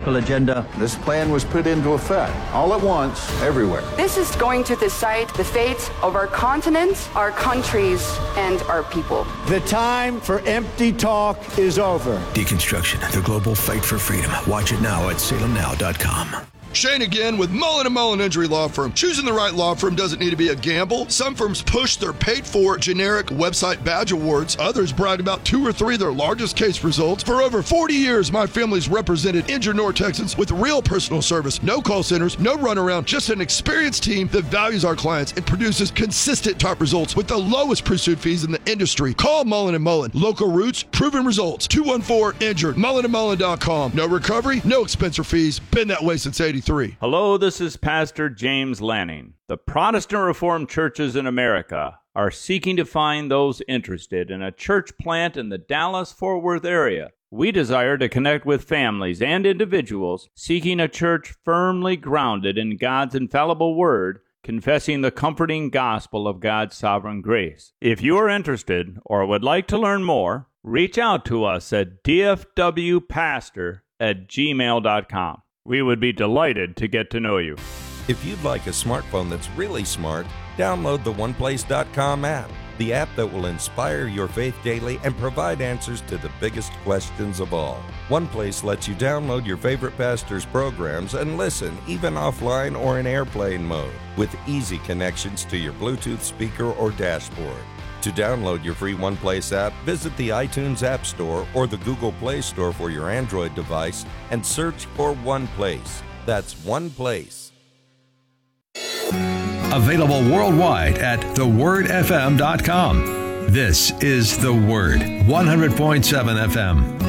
political agenda. This plan was put into effect all at once, everywhere. This is going to decide the fate of our continent, our countries, and our people. The time for empty talk is over. Deconstruction, the global fight for freedom. Watch it now at salemnow.com. Shane again with Mullen & Mullen Injury Law Firm. Choosing the right law firm doesn't need to be a gamble. Some firms push their paid-for generic website badge awards. Others brag about 2 or 3 of their largest case results. For over 40 years, my family's represented injured North Texans with real personal service. No call centers, no runaround, just an experienced team that values our clients and produces consistent top results with the lowest pursuit fees in the industry. Call Mullen & Mullen. Local roots, proven results. 214-INJURED. MullenandMullen.com. No recovery, no expense or fees. Been that way since 83. Hello, this is Pastor James Lanning. The Protestant Reformed churches in America are seeking to find those interested in a church plant in the Dallas-Fort Worth area. We desire to connect with families and individuals seeking a church firmly grounded in God's infallible word, confessing the comforting gospel of God's sovereign grace. If you are interested or would like to learn more, reach out to us at dfwpastor@gmail.com. We would be delighted to get to know you. If you'd like a smartphone that's really smart, download the OnePlace.com app, the app that will inspire your faith daily and provide answers to the biggest questions of all. OnePlace lets you download your favorite pastor's programs and listen, even offline or in airplane mode, with easy connections to your Bluetooth speaker or dashboard. To download your free OnePlace app, visit the iTunes App Store or the Google Play Store for your Android device and search for OnePlace. That's OnePlace. Available worldwide at thewordfm.com. This is The Word, 100.7 FM.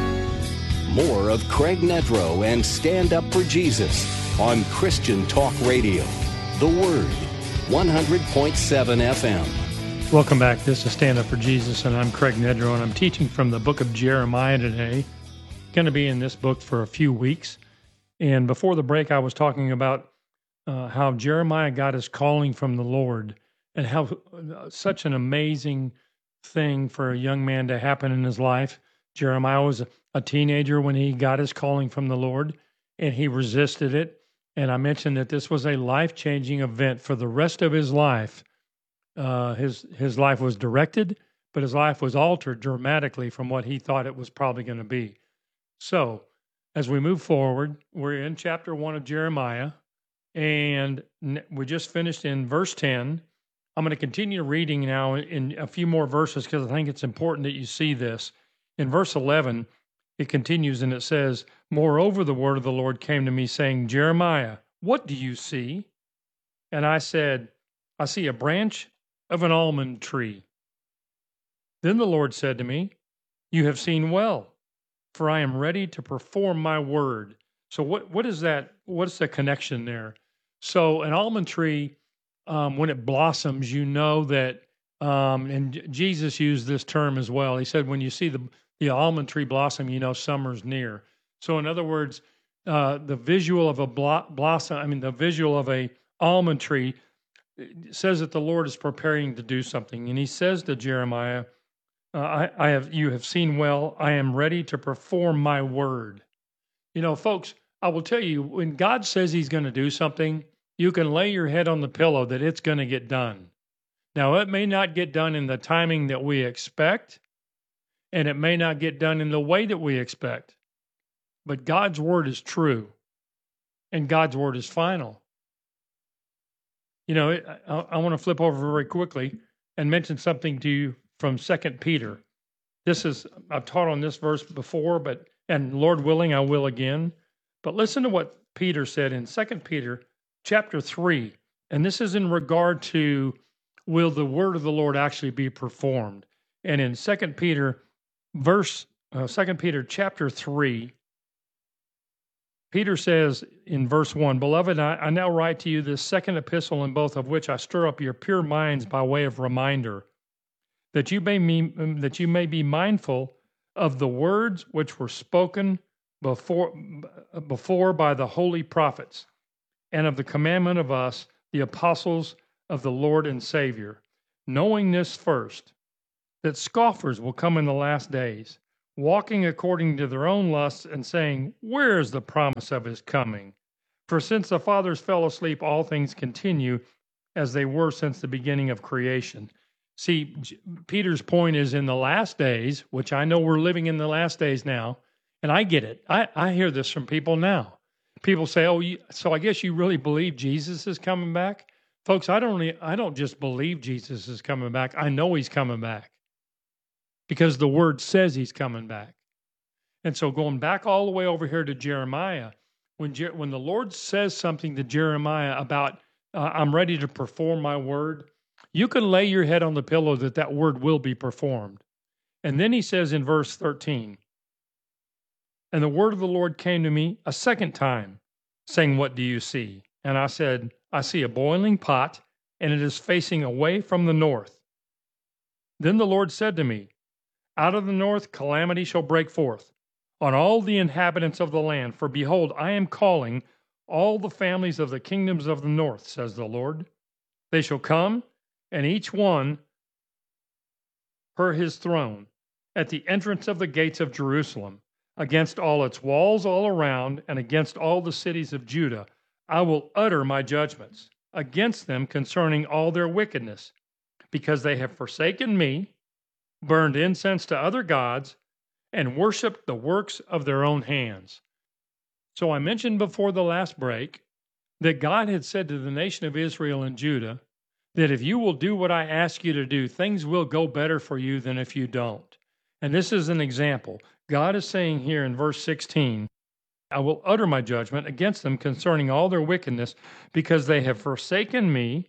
More of Craig Nedrow and Stand Up for Jesus on Christian Talk Radio. The Word, 100.7 FM. Welcome back. This is Stand Up for Jesus, and I'm Craig Nedrow, and I'm teaching from the book of Jeremiah today. Going to be in this book for a few weeks. And before the break, I was talking about how Jeremiah got his calling from the Lord, and how such an amazing thing for a young man to happen in his life. Jeremiah was a teenager when he got his calling from the Lord, and he resisted it. And I mentioned that this was a life-changing event for the rest of his life. His life was directed, but his life was altered dramatically from what he thought it was probably going to be. So, as we move forward, we're in chapter 1 of Jeremiah, and we just finished in verse 10. I'm going to continue reading now in a few more verses because I think it's important that you see this. In verse 11, it continues and it says, "Moreover, the word of the Lord came to me, saying, Jeremiah, what do you see? And I said, I see a branch of an almond tree. Then the Lord said to me, you have seen well, for I am ready to perform my word." So what is that? What's the connection there? So an almond tree, when it blossoms, you know that, and Jesus used this term as well. He said, when you see the almond tree blossom, you know summer's near. So in other words, the visual of a the visual of a almond tree says that the Lord is preparing to do something. And he says to Jeremiah, you have seen well, I am ready to perform my word. You know, folks, I will tell you, when God says he's going to do something, you can lay your head on the pillow that it's going to get done. Now, it may not get done in the timing that we expect, and it may not get done in the way that we expect. But God's word is true, and God's word is final. You know, I want to flip over very quickly and mention something to you from 2 Peter. I've taught on this verse before, and Lord willing, I will again. But listen to what Peter said in 2 Peter chapter 3. And this is in regard to, will the word of the Lord actually be performed? And in 2 Peter chapter 3, Peter says in verse 1, "Beloved, I now write to you this second epistle, in both of which I stir up your pure minds by way of reminder, that you may be mindful of the words which were spoken before by the holy prophets, and of the commandment of us, the apostles of the Lord and Savior, knowing this first, that scoffers will come in the last days, walking according to their own lusts and saying, where is the promise of his coming? For since the fathers fell asleep, all things continue as they were since the beginning of creation. See, Peter's point is in the last days, which I know we're living in the last days now, and I get it. I hear this from people now. People say, so I guess you really believe Jesus is coming back? Folks, I don't just believe Jesus is coming back. I know he's coming back because the word says he's coming back. And so going back all the way over here to Jeremiah, when the Lord says something to Jeremiah about, I'm ready to perform my word, you can lay your head on the pillow that word will be performed. And then he says in verse 13, and the word of the Lord came to me a second time, saying, what do you see? And I said, I see a boiling pot, and it is facing away from the north. Then the Lord said to me, out of the north calamity shall break forth on all the inhabitants of the land. For behold, I am calling all the families of the kingdoms of the north, says the Lord. They shall come, and each one per his throne, at the entrance of the gates of Jerusalem, against all its walls all around, and against all the cities of Judah. I will utter my judgments against them concerning all their wickedness, because they have forsaken me, burned incense to other gods, and worshiped the works of their own hands. So I mentioned before the last break that God had said to the nation of Israel and Judah that if you will do what I ask you to do, things will go better for you than if you don't. And this is an example. God is saying here in verse 16, I will utter my judgment against them concerning all their wickedness, because they have forsaken me,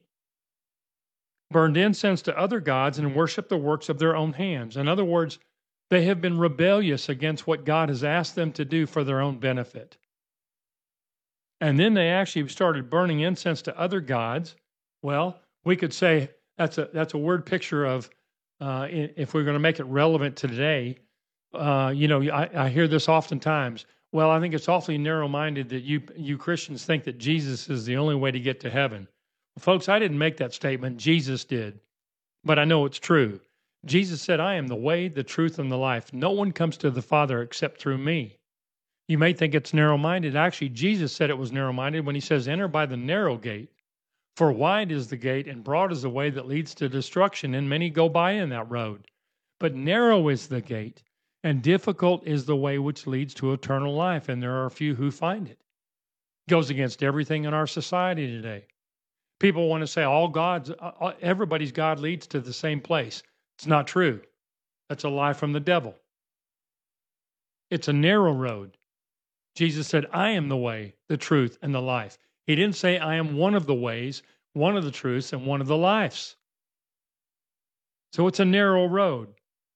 burned incense to other gods, and worshiped the works of their own hands. In other words, they have been rebellious against what God has asked them to do for their own benefit. And then they actually started burning incense to other gods. Well, we could say that's a word picture of, if we're going to make it relevant to today, I hear this oftentimes. Well, I think it's awfully narrow-minded that you Christians think that Jesus is the only way to get to heaven. Well, folks, I didn't make that statement. Jesus did. But I know it's true. Jesus said, I am the way, the truth, and the life. No one comes to the Father except through me. You may think it's narrow-minded. Actually, Jesus said it was narrow-minded when he says, enter by the narrow gate. For wide is the gate and broad is the way that leads to destruction, and many go by in that road. But narrow is the gate, and difficult is the way which leads to eternal life, and there are a few who find it. It goes against everything in our society today. People want to say everybody's God leads to the same place. It's not true. That's a lie from the devil. It's a narrow road. Jesus said, I am the way, the truth, and the life. He didn't say I am one of the ways, one of the truths, and one of the lives. So it's a narrow road.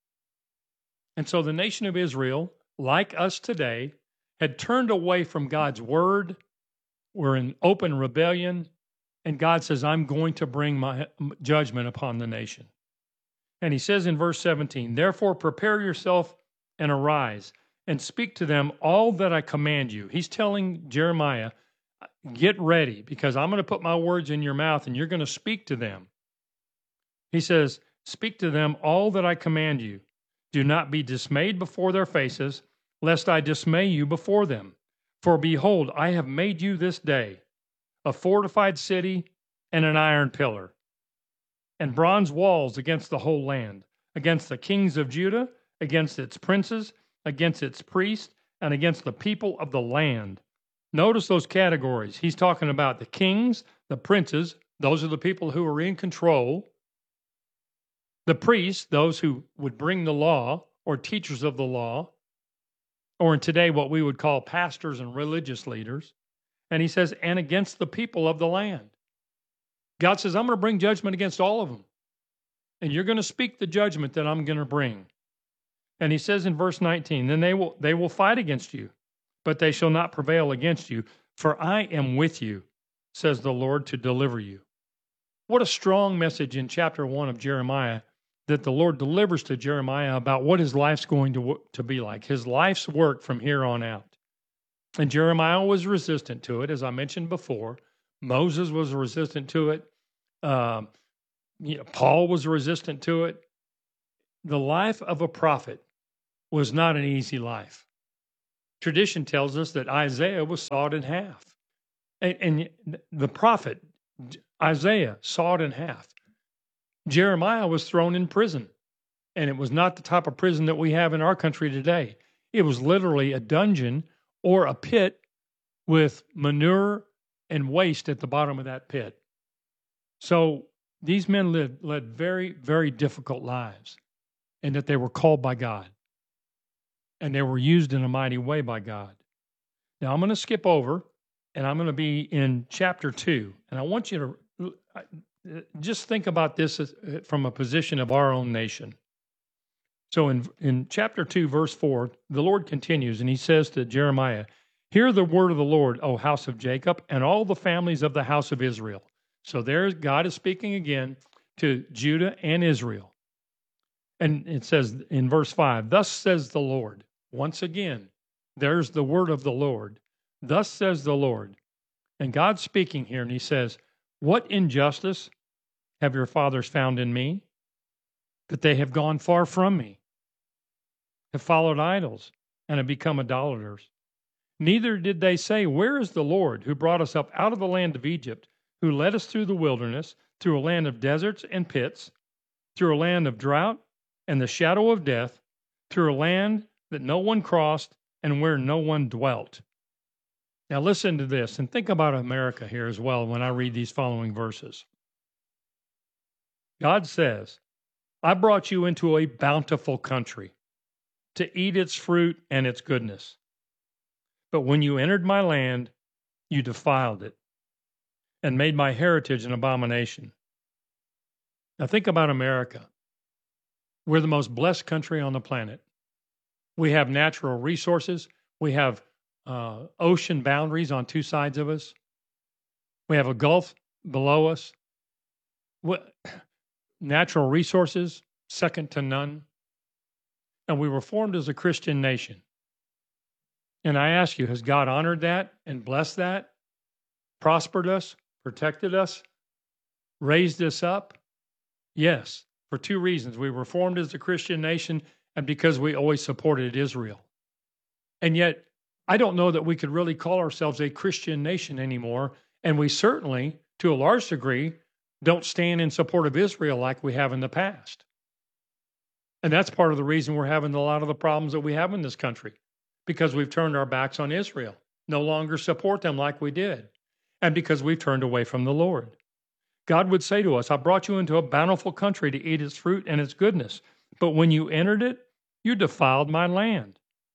And so the nation of Israel, like us today, had turned away from God's word. We're in open rebellion. And God says, I'm going to bring my judgment upon the nation. And he says in verse 17, therefore prepare yourself and arise and speak to them all that I command you. He's telling Jeremiah, get ready, because I'm going to put my words in your mouth and you're going to speak to them. He says, speak to them all that I command you. Do not be dismayed before their faces, lest I dismay you before them. For behold, I have made you this day a fortified city and an iron pillar, and bronze walls against the whole land, against the kings of Judah, against its princes, against its priests, and against the people of the land. Notice those categories. He's talking about the kings, the princes, those are the people who are in control, the priests, those who would bring the law, or teachers of the law, or in today what we would call pastors and religious leaders. And he says, and against the people of the land. God says, I'm going to bring judgment against all of them. And you're going to speak the judgment that I'm going to bring. And he says in verse 19, then they will fight against you, but they shall not prevail against you, for I am with you, says the Lord, to deliver you. What a strong message in chapter 1 of Jeremiah that the Lord delivers to Jeremiah about what his life's going to be like, his life's work from here on out. And Jeremiah was resistant to it, as I mentioned before. Moses was resistant to it. Paul was resistant to it. The life of a prophet was not an easy life. Tradition tells us that Isaiah was sawed in half. And the prophet Isaiah sawed in half. Jeremiah was thrown in prison. And it was not the type of prison that we have in our country today. It was literally a dungeon or a pit with manure and waste at the bottom of that pit. So these men led very, very difficult lives, and that they were called by God. And they were used in a mighty way by God. Now I'm going to skip over, and I'm going to be in chapter 2. And I want you to just think about this from a position of our own nation. So in chapter 2, verse 4, the Lord continues, and he says to Jeremiah, "Hear the word of the Lord, O house of Jacob, and all the families of the house of Israel." So there God is speaking again to Judah and Israel. And it says in verse 5, "Thus says the Lord." Once again, there's the word of the Lord. "Thus says the Lord." And God's speaking here, and he says, "What injustice have your fathers found in me? That they have gone far from me, have followed idols, and have become idolaters. Neither did they say, 'Where is the Lord who brought us up out of the land of Egypt, who led us through the wilderness, through a land of deserts and pits, through a land of drought and the shadow of death, through a land that no one crossed and where no one dwelt?'" Now listen to this and think about America here as well when I read these following verses. God says, "I brought you into a bountiful country to eat its fruit and its goodness. But when you entered my land, you defiled it and made my heritage an abomination." Now think about America. We're the most blessed country on the planet. We have natural resources. We have ocean boundaries on two sides of us. We have a gulf below us. Natural resources, second to none. And we were formed as a Christian nation. And I ask you, has God honored that and blessed that, prospered us, protected us, raised us up? Yes, for two reasons. We were formed as a Christian nation and because we always supported Israel. And yet, I don't know that we could really call ourselves a Christian nation anymore. And we certainly, to a large degree, don't stand in support of Israel like we have in the past. And that's part of the reason we're having a lot of the problems that we have in this country, because we've turned our backs on Israel, no longer support them like we did, and because we've turned away from the Lord. God would say to us, "I brought you into a bountiful country to eat its fruit and its goodness, but when you entered it, you defiled my land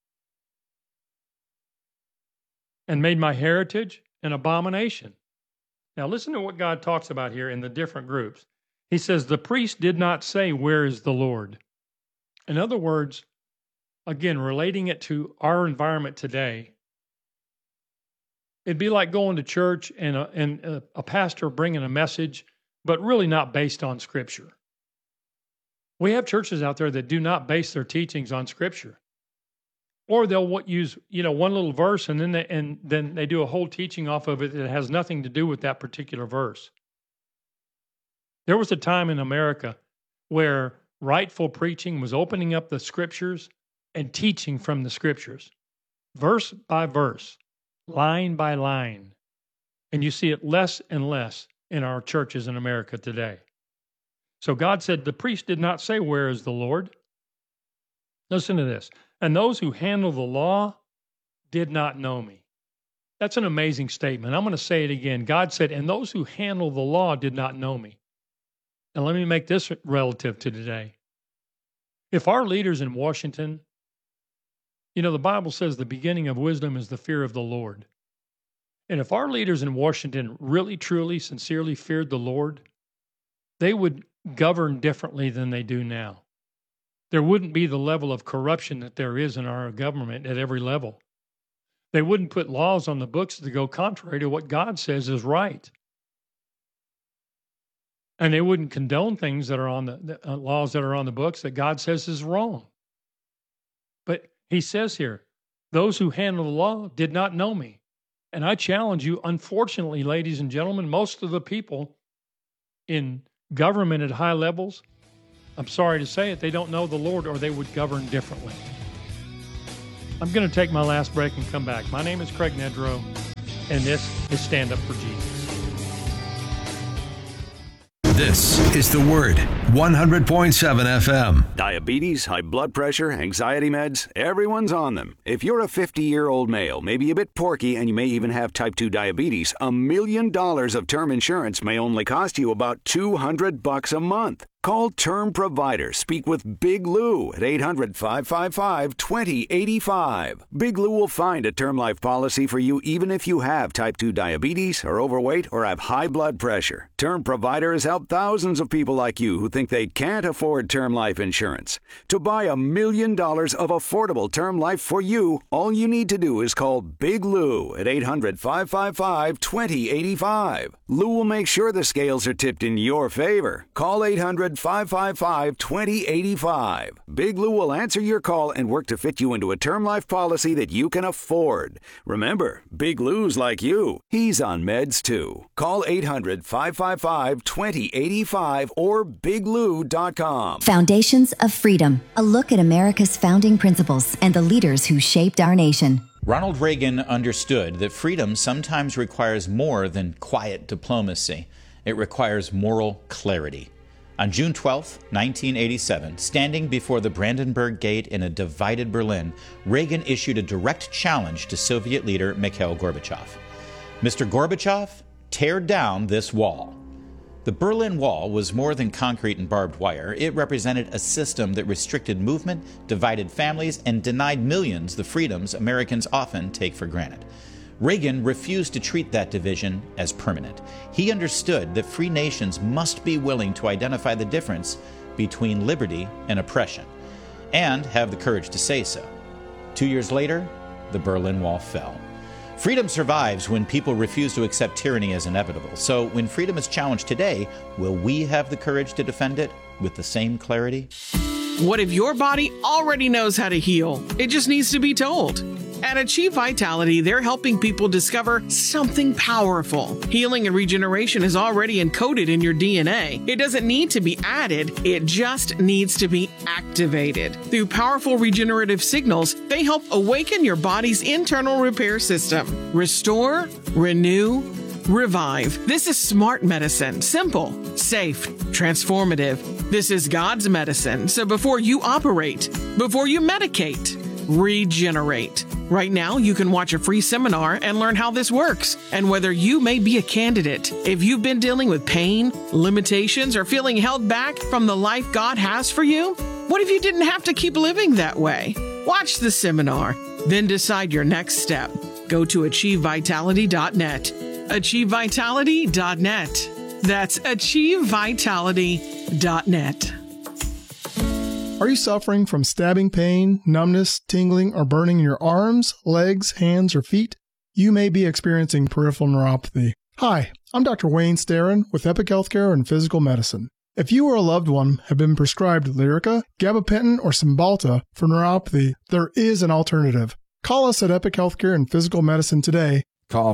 and made my heritage an abomination." Now listen to what God talks about here in the different groups. He says, "The priest did not say, 'Where is the Lord?'" In other words, again, relating it to our environment today, it'd be like going to church and a pastor bringing a message, but really not based on Scripture. We have churches out there that do not base their teachings on Scripture. Or they'll use, one little verse and then they do a whole teaching off of it that has nothing to do with that particular verse. There was a time in America where rightful preaching was opening up the Scriptures and teaching from the Scriptures, verse by verse, line by line. And you see it less and less in our churches in America today. So God said, "The priest did not say, 'Where is the Lord?'" Listen to this. "And those who handle the law did not know me." That's an amazing statement. I'm going to say it again. God said, "And those who handle the law did not know me." And let me make this relative to today. If our leaders in Washington, the Bible says the beginning of wisdom is the fear of the Lord. And if our leaders in Washington really, truly, sincerely feared the Lord, they would govern differently than they do now. There wouldn't be the level of corruption that there is in our government at every level. They wouldn't put laws on the books that go contrary to what God says is right. And they wouldn't condone things that are on the laws that are on the books that God says is wrong. But he says here, "Those who handle the law did not know me." And I challenge you, unfortunately, ladies and gentlemen, most of the people in government at high levels, I'm sorry to say it, they don't know the Lord, or they would govern differently. I'm going to take my last break and come back. My name is Craig Nedrow, and this is Stand Up for Jesus. This is The Word, 100.7 FM. Diabetes, high blood pressure, anxiety meds, everyone's on them. If you're a 50-year-old male, maybe a bit porky, and you may even have type 2 diabetes, $1 million of term insurance may only cost you about $200 a month. Call Term Provider. Speak with Big Lou at 800-555-2085. Big Lou will find a term life policy for you even if you have type 2 diabetes, are overweight, or have high blood pressure. Term Provider has helped thousands of people like you who think they can't afford term life insurance. To buy $1 million of affordable term life for you, all you need to do is call Big Lou at 800-555-2085. Lou will make sure the scales are tipped in your favor. Call 800-555-2085. Big Lou will answer your call and work to fit you into a term life policy that you can afford. Remember, Big Lou's like you. He's on meds too. Call 800-555-2085 or biglou.com. Foundations of Freedom, a look at America's founding principles and the leaders who shaped our nation. Ronald Reagan understood that freedom sometimes requires more than quiet diplomacy. It requires moral clarity. On June 12, 1987, standing before the Brandenburg Gate in a divided Berlin, Reagan issued a direct challenge to Soviet leader Mikhail Gorbachev. Mr. Gorbachev, tear down this wall. The Berlin Wall was more than concrete and barbed wire. It represented a system that restricted movement, divided families, and denied millions the freedoms Americans often take for granted. Reagan refused to treat that division as permanent. He understood that free nations must be willing to identify the difference between liberty and oppression, and have the courage to say so. 2 years later, the Berlin Wall fell. Freedom survives when people refuse to accept tyranny as inevitable. So when freedom is challenged today, will we have the courage to defend it with the same clarity? What if your body already knows how to heal? It just needs to be told. At Achieve Vitality, they're helping people discover something powerful. Healing and regeneration is already encoded in your DNA. It doesn't need to be added, it just needs to be activated. Through powerful regenerative signals, they help awaken your body's internal repair system. Restore, renew, revive. This is smart medicine. Simple, safe, transformative. This is God's medicine. So before you operate, before you medicate, regenerate. Right now, you can watch a free seminar and learn how this works and whether you may be a candidate. If you've been dealing with pain, limitations, or feeling held back from the life God has for you, what if you didn't have to keep living that way? Watch the seminar, then decide your next step. Go to AchieveVitality.net. AchieveVitality.net. That's AchieveVitality.net. Are you suffering from stabbing pain, numbness, tingling, or burning in your arms, legs, hands, or feet? You may be experiencing peripheral neuropathy. Hi, I'm Dr. Wayne Starrin with Epic Healthcare and Physical Medicine. If you or a loved one have been prescribed Lyrica, gabapentin, or Cymbalta for neuropathy, there is an alternative. Call us at Epic Healthcare and Physical Medicine today. Call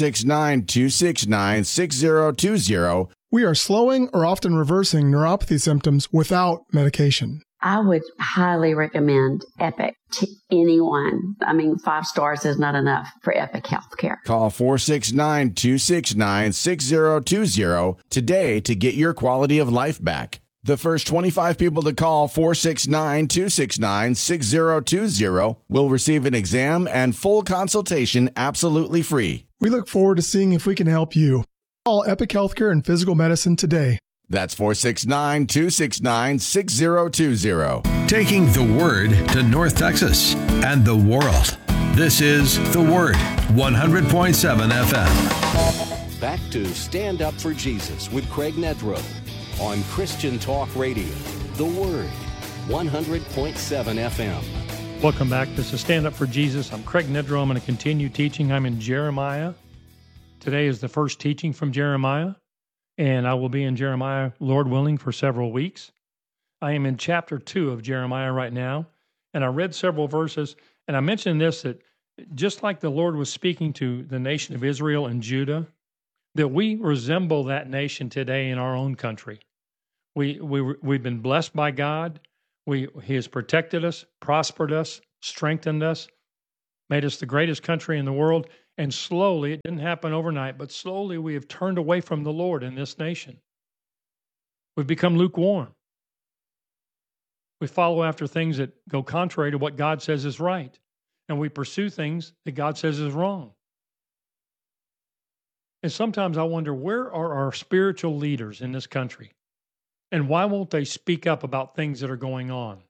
469-269-6020. We are slowing or often reversing neuropathy symptoms without medication. I would highly recommend Epic to anyone. 5 stars is not enough for Epic Healthcare. Call 469-269-6020 today to get your quality of life back. The first 25 people to call 469-269-6020 will receive an exam and full consultation absolutely free. We look forward to seeing if we can help you. Call Epic Healthcare and Physical Medicine today. That's 469-269-6020. Taking the Word to North Texas and the world. This is The Word, 100.7 FM. Back to Stand Up for Jesus with Craig Nedrow on Christian Talk Radio. The Word, 100.7 FM. Welcome back. This is Stand Up for Jesus. I'm Craig Nedrow. I'm going to continue teaching. I'm in Jeremiah. Today is the first teaching from Jeremiah, and I will be in Jeremiah, Lord willing, for several weeks. I am in chapter 2 of Jeremiah right now, and I read several verses, and I mentioned this, that just like the Lord was speaking to the nation of Israel and Judah, that we resemble that nation today in our own country. We've been blessed by God. He has protected us, prospered us, strengthened us, made us the greatest country in the world, and slowly, it didn't happen overnight, but slowly we have turned away from the Lord in this nation. We've become lukewarm. We follow after things that go contrary to what God says is right, and we pursue things that God says is wrong. And sometimes I wonder, where are our spiritual leaders in this country? And why won't they speak up about things that are going on?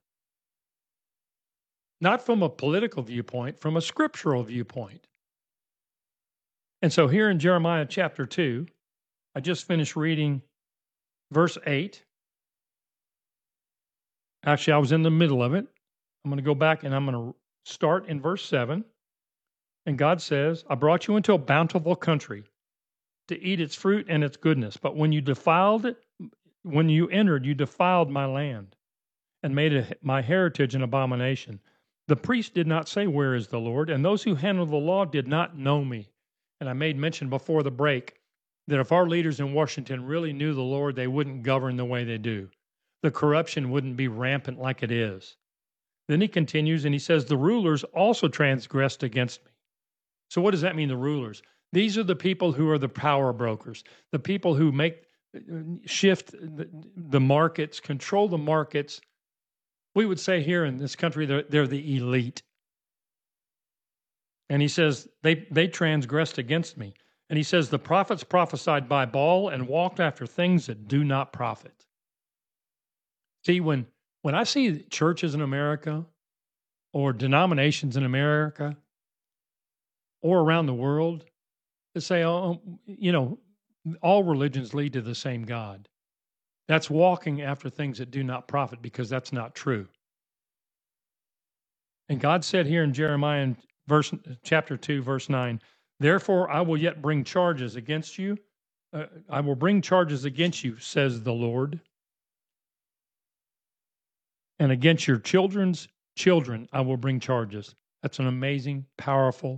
Not from a political viewpoint, from a scriptural viewpoint. And so here in Jeremiah chapter 2, I just finished reading verse 8. Actually, I was in the middle of it. I'm going to go back and I'm going to start in verse 7. And God says, I brought you into a bountiful country to eat its fruit and its goodness. But when you defiled it, when you entered, you defiled my land and made my heritage an abomination. The priest did not say, where is the Lord? And those who handle the law did not know me. And I made mention before the break that if our leaders in Washington really knew the Lord, they wouldn't govern the way they do. The corruption wouldn't be rampant like it is. Then he continues and he says, the rulers also transgressed against me. So what does that mean, the rulers? These are the people who are the power brokers, the people who shift the markets, control the markets. We would say here in this country, they're the elite. And he says, they transgressed against me. And he says, the prophets prophesied by Baal and walked after things that do not profit. See, when I see churches in America or denominations in America or around the world that say, all religions lead to the same God, that's walking after things that do not profit, because that's not true. And God said here in Jeremiah in chapter 2, verse 9, therefore I will yet bring charges against you. I will bring charges against you, says the Lord. And against your children's children, I will bring charges. That's an amazing, powerful,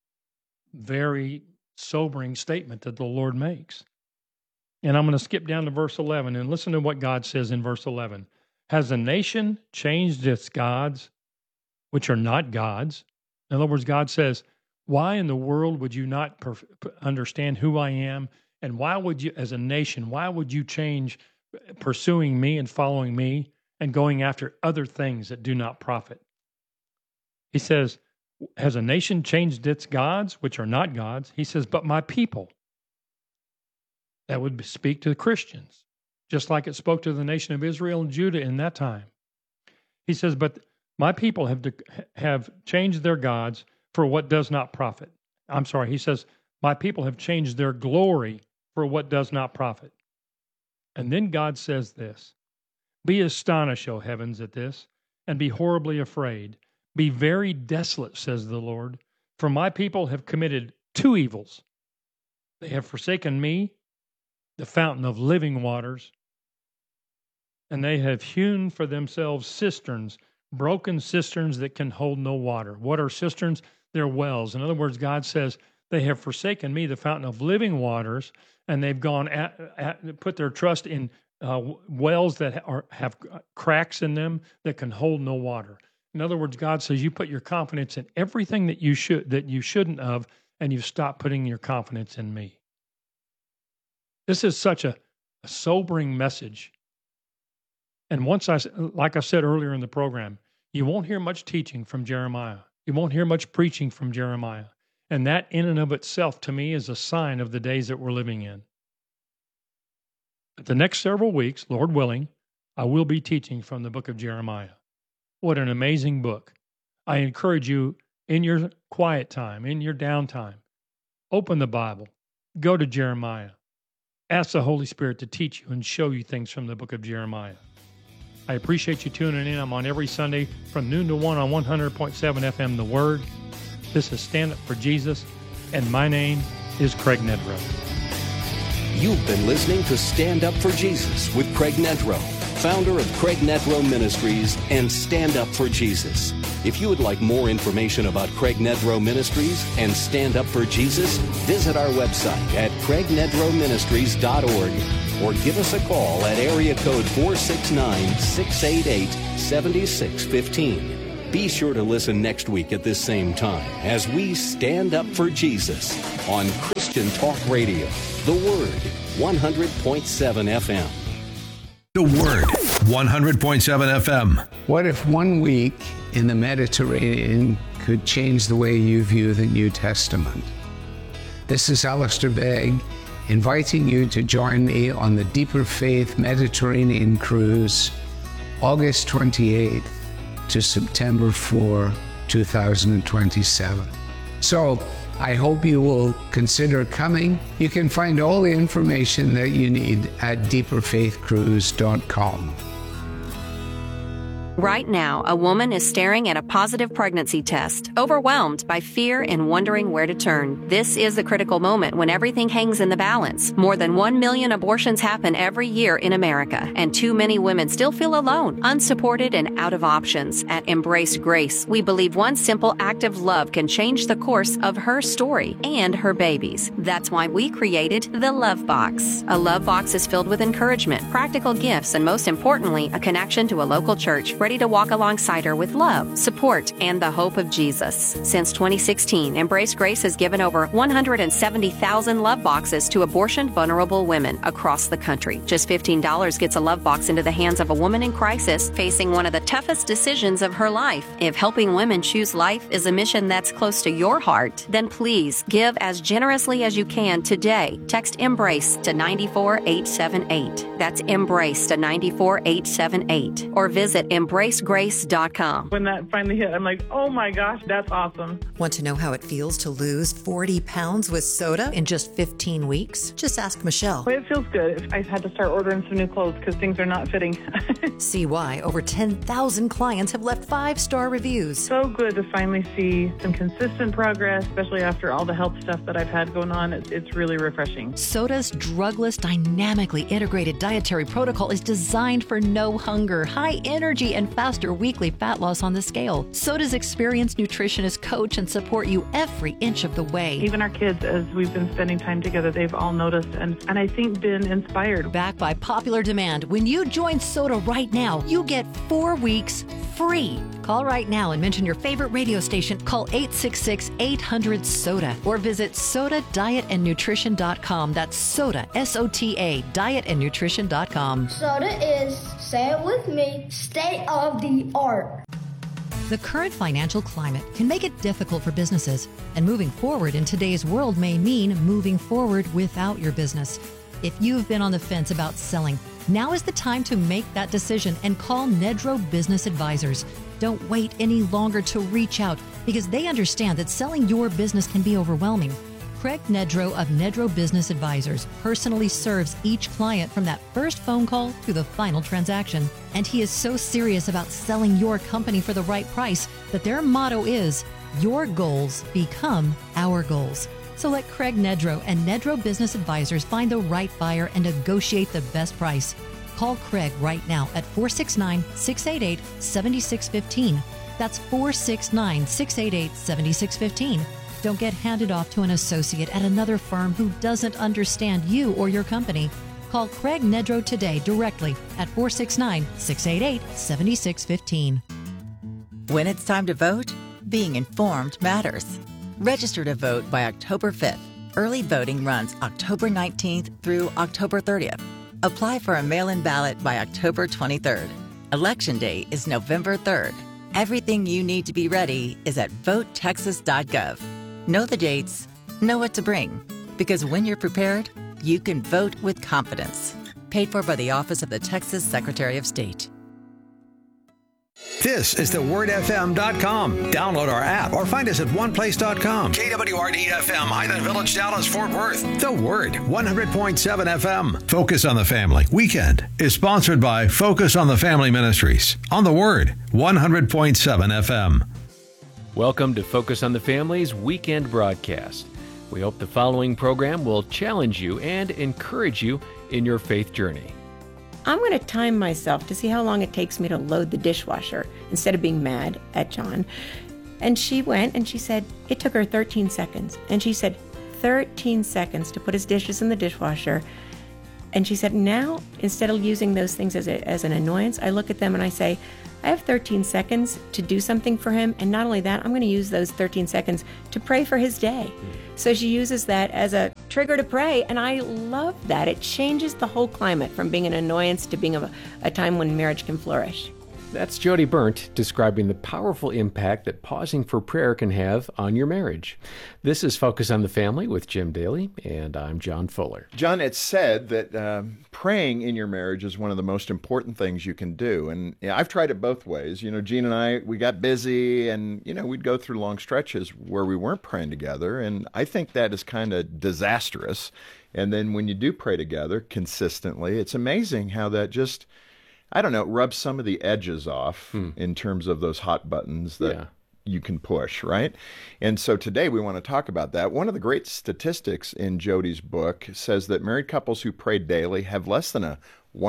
very sobering statement that the Lord makes. And I'm going to skip down to verse 11 and listen to what God says in verse 11. Has a nation changed its gods, which are not gods? In other words, God says, why in the world would you not understand who I am? And why would you, as a nation, why would you change pursuing me and following me and going after other things that do not profit? He says, has a nation changed its gods, which are not gods? He says, but my people. That would speak to the Christians, just like it spoke to the nation of Israel and Judah in that time. He says, but my people have changed their gods for what does not profit. I'm sorry, he says, my people have changed their glory for what does not profit. And then God says this, be astonished, O heavens, at this, and be horribly afraid. Be very desolate, says the Lord, for my people have committed two evils. They have forsaken me, the fountain of living waters, and they have hewn for themselves cisterns, broken cisterns that can hold no water. What are cisterns? They're wells. In other words, God says, they have forsaken me, the fountain of living waters, and they've gone put their trust in wells that have cracks in them that can hold no water. In other words, God says you put your confidence in everything that you shouldn't have, and you've stopped putting your confidence in me. This is such a sobering message. And like I said earlier in the program, you won't hear much teaching from Jeremiah. You won't hear much preaching from Jeremiah. And that in and of itself, to me, is a sign of the days that we're living in. But the next several weeks, Lord willing, I will be teaching from the book of Jeremiah. What an amazing book. I encourage you, in your quiet time, in your downtime, open the Bible, go to Jeremiah. Ask the Holy Spirit to teach you and show you things from the book of Jeremiah. I appreciate you tuning in. I'm on every Sunday from noon to 1 on 100.7 FM, The Word. This is Stand Up for Jesus, and my name is Craig Nedrow. You've been listening to Stand Up for Jesus with Craig Nedrow, founder of Craig Nedrow Ministries and Stand Up for Jesus. If you would like more information about Craig Nedrow Ministries and Stand Up for Jesus, visit our website at craignedrowministries.org or give us a call at area code 469-688-7615. Be sure to listen next week at this same time as we stand up for Jesus on Christian Talk Radio. The Word, 100.7 FM. The Word, 100.7 FM. What if 1 week in the Mediterranean could change the way you view the New Testament? This is Alistair Begg, inviting you to join me on the Deeper Faith Mediterranean Cruise, August 28th to September 4, 2027. So, I hope you will consider coming. You can find all the information that you need at deeperfaithcruise.com. Right now, a woman is staring at a positive pregnancy test, overwhelmed by fear and wondering where to turn. This is the critical moment when everything hangs in the balance. More than 1 million abortions happen every year in America, and too many women still feel alone, unsupported, and out of options. At Embrace Grace, we believe one simple act of love can change the course of her story and her baby's. That's why we created the Love Box. A Love Box is filled with encouragement, practical gifts, and most importantly, a connection to a local church ready to walk alongside her with love, support, and the hope of Jesus. Since 2016, Embrace Grace has given over 170,000 love boxes to abortion-vulnerable women across the country. Just $15 gets a love box into the hands of a woman in crisis facing one of the toughest decisions of her life. If helping women choose life is a mission that's close to your heart, then please give as generously as you can today. Text EMBRACE to 94878. That's EMBRACE to 94878. Or visit EmbraceGrace.com. When that finally hit, I'm like, oh my gosh, that's awesome. Want to know how it feels to lose 40 pounds with soda in just 15 weeks? Just ask Michelle. Well, it feels good. I've had to start ordering some new clothes because things are not fitting. See why over 10,000 clients have left 5-star reviews. So good to finally see some consistent progress, especially after all the health stuff that I've had going on. It's really refreshing. Soda's drugless, dynamically integrated dietary protocol is designed for no hunger, high energy, and faster weekly fat loss on the scale. Soda's experienced nutritionists coach and support you every inch of the way. Even our kids, as we've been spending time together, they've all noticed and I think been inspired. Backed by popular demand, when you join Soda right now, you get 4 weeks free. Call right now and mention your favorite radio station. Call 866-800-SODA or visit SODADietAndNutrition.com. That's Soda, S-O-T-A, dietandnutrition.com. Soda is, say it with me, state of the art. The current financial climate can make it difficult for businesses, and moving forward in today's world may mean moving forward without your business. If you've been on the fence about selling, now is the time to make that decision and call Nedro Business Advisors. Don't wait any longer to reach out because they understand that selling your business can be overwhelming. Craig Nedro of Nedro Business Advisors personally serves each client from that first phone call to the final transaction. And he is so serious about selling your company for the right price that their motto is, your goals become our goals. So let Craig Nedro and Nedro Business Advisors find the right buyer and negotiate the best price. Call Craig right now at 469-688-7615. That's 469-688-7615. Don't get handed off to an associate at another firm who doesn't understand you or your company. Call Craig Nedro today directly at 469-688-7615. When it's time to vote, being informed matters. Register to vote by October 5th. Early voting runs October 19th through October 30th. Apply for a mail-in ballot by October 23rd. Election Day is November 3rd. Everything you need to be ready is at votetexas.gov. Know the dates, know what to bring, because when you're prepared, you can vote with confidence. Paid for by the Office of the Texas Secretary of State. This is thewordfm.com. Download our app or find us at oneplace.com. KWRD-FM, Highland Village, Dallas, Fort Worth. The Word, 100.7 FM. Focus on the Family Weekend is sponsored by Focus on the Family Ministries on The Word, 100.7 FM. Welcome to Focus on the Family's weekend broadcast. We hope the following program will challenge you and encourage you in your faith journey. I'm going to time myself to see how long it takes me to load the dishwasher instead of being mad at John. And she went and she said it took her 13 seconds. And she said 13 seconds to put his dishes in the dishwasher. And she said, now, instead of using those things as an annoyance, I look at them and I say, I have 13 seconds to do something for him. And not only that, I'm going to use those 13 seconds to pray for his day. So she uses that as a trigger to pray. And I love that. It changes the whole climate from being an annoyance to being a time when marriage can flourish. That's Jody Berndt describing the powerful impact that pausing for prayer can have on your marriage. This is Focus on the Family with Jim Daly, and I'm John Fuller. John, it's said that praying in your marriage is one of the most important things you can do. And I've tried it both ways. You know, Jean and I, we got busy and, we'd go through long stretches where we weren't praying together. And I think that is kind of disastrous. And then when you do pray together consistently, it's amazing how that just, I don't know, rubs some of the edges off in terms of those hot buttons that you can push, right? And so today we want to talk about that. One of the great statistics in Jody's book says that married couples who pray daily have less than a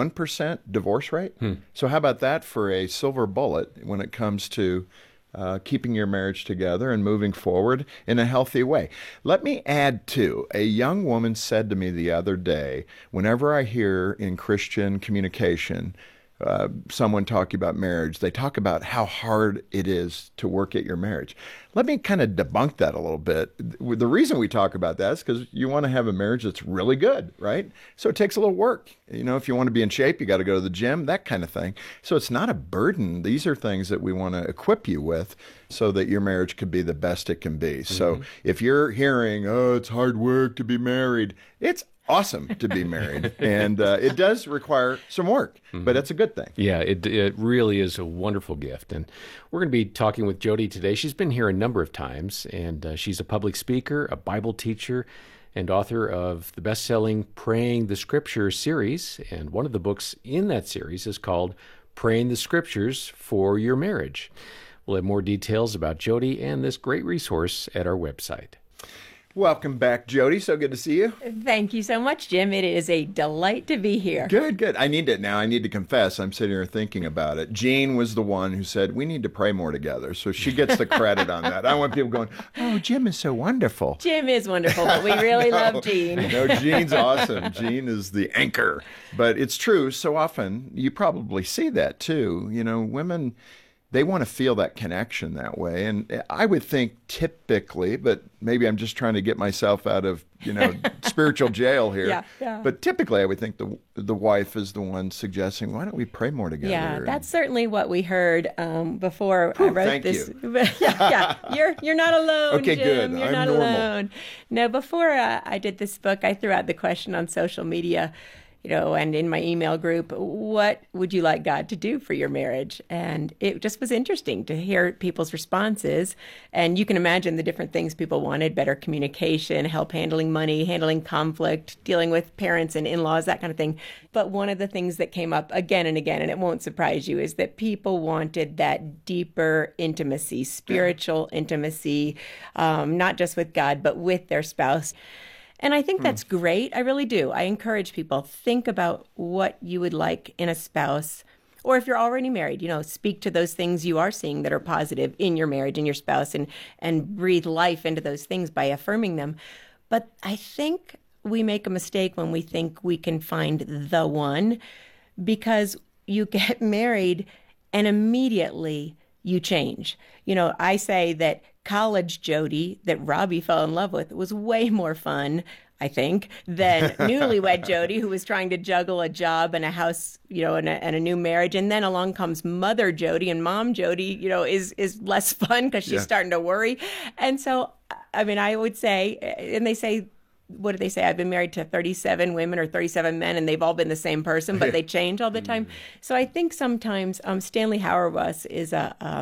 1% divorce rate. So how about that for a silver bullet when it comes to keeping your marriage together and moving forward in a healthy way? Let me add, too, a young woman said to me the other day, whenever I hear in Christian communication someone talking about marriage, they talk about how hard it is to work at your marriage. Let me kind of debunk that a little bit. The reason we talk about that is because you want to have a marriage that's really good, right? So it takes a little work. If you want to be in shape, you got to go to the gym, that kind of thing. So it's not a burden. These are things that we want to equip you with so that your marriage could be the best it can be. So if you're hearing, oh, it's hard work to be married, it's awesome to be married. And it does require some work, but it's a good thing. Yeah, it really is a wonderful gift. And we're going to be talking with Jody today. She's been here a number of times, and she's a public speaker, a Bible teacher, and author of the best-selling Praying the Scriptures series. And one of the books in that series is called Praying the Scriptures for Your Marriage. We'll have more details about Jody and this great resource at our website. Welcome back, Jody. So good to see you. Thank you so much, Jim. It is a delight to be here. Good. I need to confess. I'm sitting here thinking about it. Jean was the one who said, we need to pray more together. So she gets the credit on that. I want people going, oh, Jim is so wonderful. Jim is wonderful, but we really love Jean. No, Jean's awesome. Jean is the anchor. But it's true. So often, you probably see that too. Women, they want to feel that connection that way. And I would think typically, but maybe I'm just trying to get myself out of, spiritual jail here. Yeah. But typically I would think the wife is the one suggesting, why don't we pray more together? Yeah, that's certainly what we heard before I wrote this. You're not alone, okay, Jim. Good. You're not alone. No, before I did this book, I threw out the question on social media, and in my email group, what would you like God to do for your marriage? And it just was interesting to hear people's responses. And you can imagine the different things people wanted: better communication, help handling money, handling conflict, dealing with parents and in-laws, that kind of thing. But one of the things that came up again and again, and it won't surprise you, is that people wanted that deeper intimacy, spiritual intimacy, not just with God, but with their spouse. And I think that's great. I really do. I encourage people, think about what you would like in a spouse. Or if you're already married, speak to those things you are seeing that are positive in your marriage and your spouse, and breathe life into those things by affirming them. But I think we make a mistake when we think we can find the one, because you get married and immediately you change. I say that college Jody that Robbie fell in love with was way more fun, I think, than newlywed Jody, who was trying to juggle a job and a house, and a new marriage. And then along comes mother Jody, and mom Jody, is less fun because she's starting to worry. And so, I would say, and they say, what do they say? I've been married to 37 women or 37 men, and they've all been the same person, but they change all the time. So I think sometimes Stanley Hauerwas is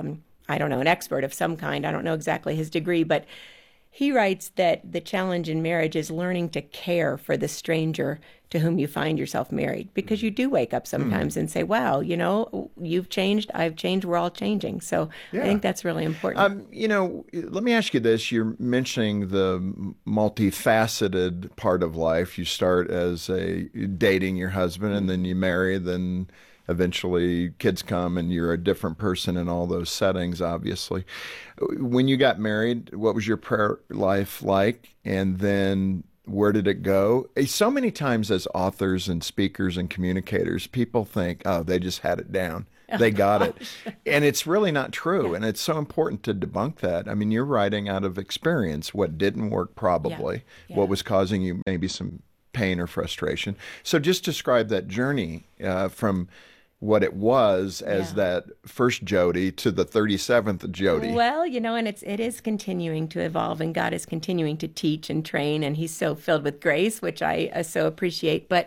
an expert of some kind. I don't know exactly his degree, but he writes that the challenge in marriage is learning to care for the stranger to whom you find yourself married, because you do wake up sometimes and say, wow, you've changed, I've changed, we're all changing. So I think that's really important. Let me ask you this. You're mentioning the multifaceted part of life. You start as dating your husband, and then you marry, then eventually kids come and you're a different person in all those settings, obviously. When you got married, what was your prayer life like? And then where did it go? So many times as authors and speakers and communicators, people think, oh, they just had it down. They got it. And it's really not true. And it's so important to debunk that. I mean, you're writing out of experience what didn't work probably, what was causing you maybe some pain or frustration. So just describe that journey from what it was as that first Jody to the 37th Jody. Well, and it is continuing to evolve, and God is continuing to teach and train, and he's so filled with grace, which I so appreciate. But,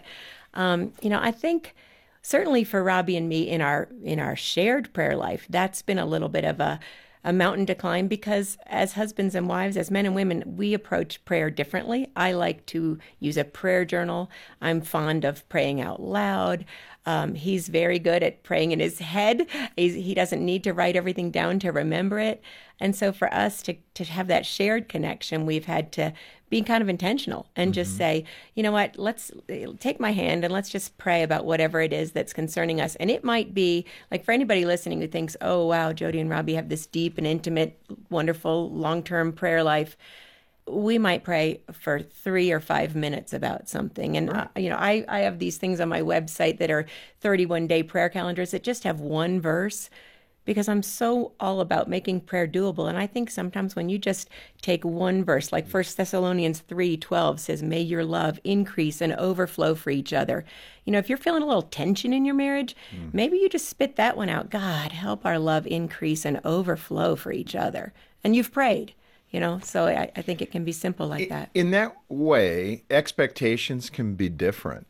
I think certainly for Robbie and me in our shared prayer life, that's been a little bit of a mountain to climb, because as husbands and wives, as men and women, we approach prayer differently. I like to use a prayer journal. I'm fond of praying out loud. He's very good at praying in his head. He doesn't need to write everything down to remember it. And so for us to have that shared connection, we've had to be kind of intentional and just say, you know what, let's take my hand and let's just pray about whatever it is that's concerning us. And it might be, like, for anybody listening who thinks, oh, wow, Jody and Robbie have this deep and intimate, wonderful, long-term prayer life. We might pray for 3 or 5 minutes about something. And, I have these things on my website that are 31-day prayer calendars that just have one verse, because I'm so all about making prayer doable. And I think sometimes when you just take one verse, like 1 Thessalonians 3:12 says, may your love increase and overflow for each other. If you're feeling a little tension in your marriage, maybe you just spit that one out. God, help our love increase and overflow for each other. And you've prayed. So I think it can be simple like that. In that way, expectations can be different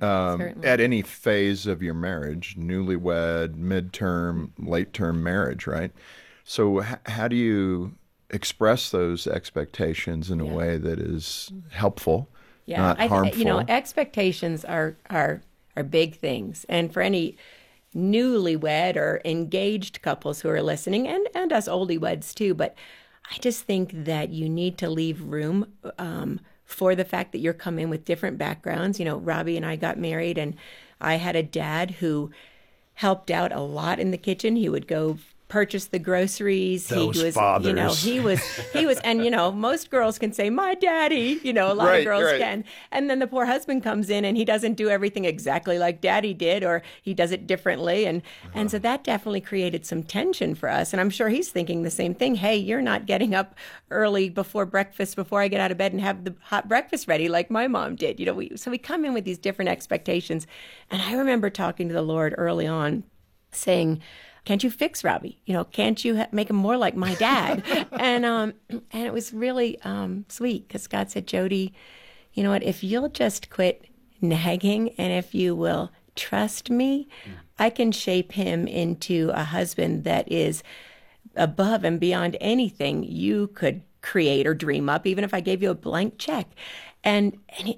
at any phase of your marriage, newlywed, midterm, late-term marriage, right? So how do you express those expectations in a way that is helpful, not harmful? Expectations are big things. And for any newlywed or engaged couples who are listening, and us oldie-weds too, but I just think that you need to leave room for the fact that you're coming with different backgrounds. Robbie and I got married, and I had a dad who helped out a lot in the kitchen. He would go purchase the groceries. Those fathers. He was, and most girls can say, my daddy, a lot of girls can. And then the poor husband comes in and he doesn't do everything exactly like daddy did, or he does it differently. And so that definitely created some tension for us. And I'm sure he's thinking the same thing. Hey, you're not getting up early before breakfast, before I get out of bed and have the hot breakfast ready like my mom did. So we come in with these different expectations. And I remember talking to the Lord early on saying, can't you fix Robbie? Can't you make him more like my dad? And it was really sweet, because God said, Jody, you know what? If you'll just quit nagging and if you will trust me, I can shape him into a husband that is above and beyond anything you could create or dream up, even if I gave you a blank check. And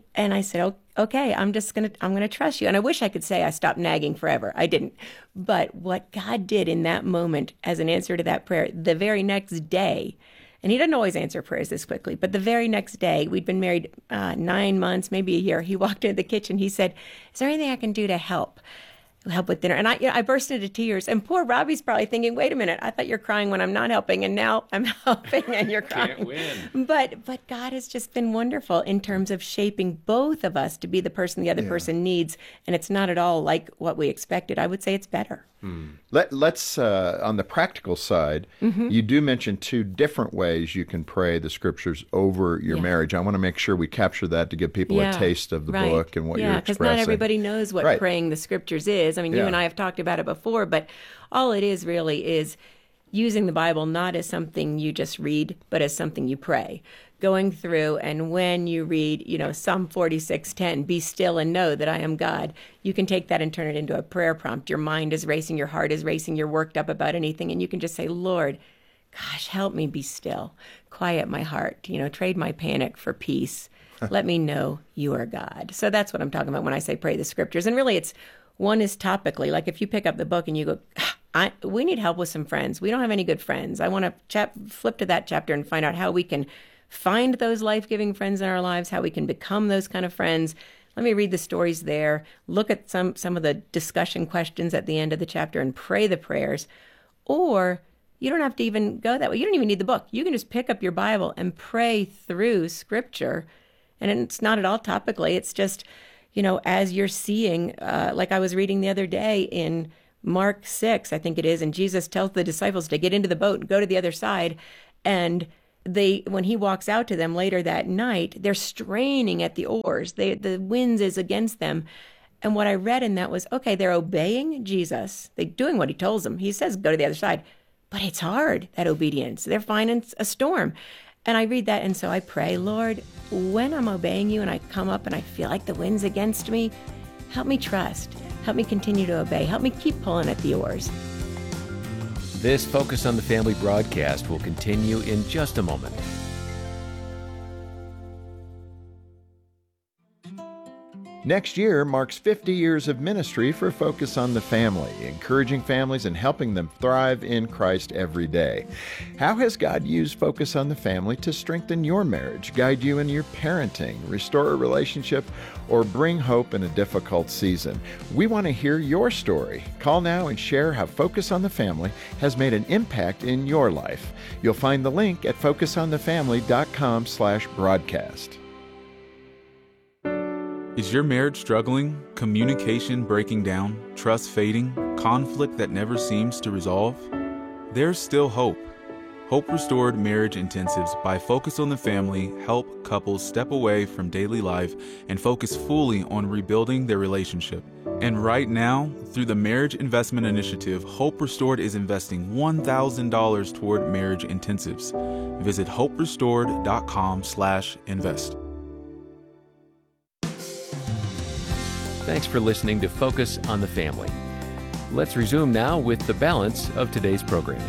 I said, okay, I'm gonna trust you. And I wish I could say I stopped nagging forever. I didn't. But what God did in that moment as an answer to that prayer, the very next day, and he doesn't always answer prayers this quickly, but the very next day, we'd been married 9 months, maybe a year. He walked into the kitchen. He said, is there anything I can do to help with dinner? And I burst into tears. And poor Robbie's probably thinking, wait a minute, I thought you're crying when I'm not helping, and now I'm helping and you're crying. Can't win. But God has just been wonderful in terms of shaping both of us to be the person the other person needs. And it's not at all like what we expected. I would say it's better. Let's on the practical side, you do mention 2 different ways you can pray the scriptures over your marriage. I want to make sure we capture that to give people a taste of the book and what you're expressing. Because not everybody knows what praying the scriptures is. I mean, you and I have talked about it before, but all it is really is using the Bible not as something you just read, but as something you pray. Going through, and when you read, Psalm 46:10, be still and know that I am God, you can take that and turn it into a prayer prompt. Your mind is racing, your heart is racing, you're worked up about anything, and you can just say, Lord, gosh, help me be still. Quiet my heart, trade my panic for peace. Let me know you are God. So that's what I'm talking about when I say pray the scriptures. And really one is topically, like if you pick up the book and you go, we need help with some friends. We don't have any good friends. I want to flip to that chapter and find out how we can find those life-giving friends in our lives, how we can become those kind of friends. Let me read the stories there, look at some of the discussion questions at the end of the chapter and pray the prayers. Or you don't have to even go that way. You don't even need the book. You can just pick up your Bible and pray through Scripture. And it's not at all topically. It's just, as you're seeing, like I was reading the other day in Mark 6, I think it is, and Jesus tells the disciples to get into the boat and go to the other side. And when he walks out to them later that night, they're straining at the oars. The wind is against them. And what I read in that was, okay, they're obeying Jesus. They're doing what he tells them. He says, go to the other side. But it's hard, that obedience. They're finding a storm. And I read that, and so I pray, Lord, when I'm obeying you and I come up and I feel like the wind's against me, help me trust. Help me continue to obey. Help me keep pulling at the oars. This Focus on the Family broadcast will continue in just a moment. Next year marks 50 years of ministry for Focus on the Family, encouraging families and helping them thrive in Christ every day. How has God used Focus on the Family to strengthen your marriage, guide you in your parenting, restore a relationship, or bring hope in a difficult season? We want to hear your story. Call now and share how Focus on the Family has made an impact in your life. You'll find the link at focusonthefamily.com/broadcast. Is your marriage struggling, communication breaking down, trust fading, conflict that never seems to resolve? There's still hope. Hope Restored Marriage Intensives by Focus on the Family help couples step away from daily life and focus fully on rebuilding their relationship. And right now, through the Marriage Investment Initiative, Hope Restored is investing $1,000 toward marriage intensives. Visit hoperestored.com/invest. Thanks for listening to Focus on the Family. Let's resume now with the balance of today's programming.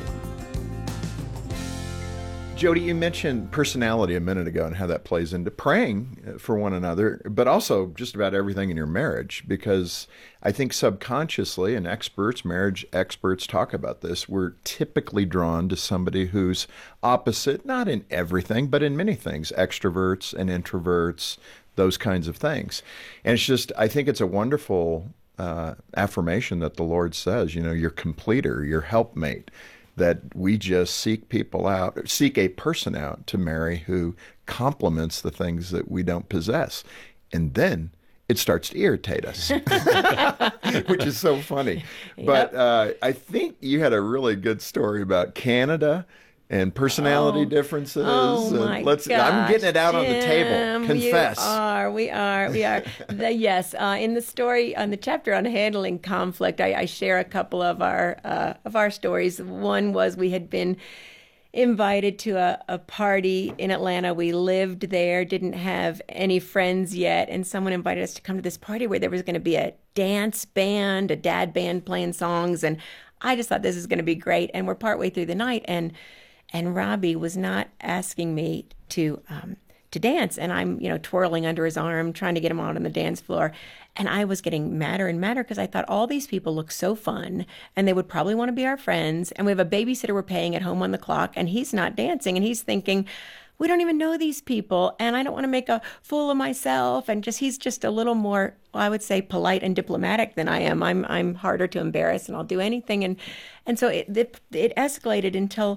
Jody, you mentioned personality a minute ago and how that plays into praying for one another, but also just about everything in your marriage, because I think subconsciously, and marriage experts talk about this, we're typically drawn to somebody who's opposite, not in everything, but in many things, extroverts and introverts, those kinds of things. And it's just, I think it's a wonderful affirmation that the Lord says, your completer, your helpmate, that we just seek a person out to marry who complements the things that we don't possess. And then it starts to irritate us, which is so funny. Yep. But I think you had a really good story about Canada and personality differences. Oh my gosh, I'm getting it out Jim, on the table. Confess. We are. Yes, in the story, on the chapter on handling conflict, I share a couple of our stories. One was we had been invited to a party in Atlanta. We lived there, didn't have any friends yet, and someone invited us to come to this party where there was going to be a dance band, a dad band playing songs, and I just thought this is going to be great. And we're partway through the night, and Robbie was not asking me to dance, and I'm twirling under his arm trying to get him out on the dance floor, and I was getting madder and madder because I thought all these people look so fun and they would probably want to be our friends, and we have a babysitter we're paying at home on the clock, and he's not dancing, and he's thinking, we don't even know these people, and I don't want to make a fool of myself, and he's just a little more, I would say, polite and diplomatic than I am. I'm harder to embarrass, and I'll do anything, and so it escalated until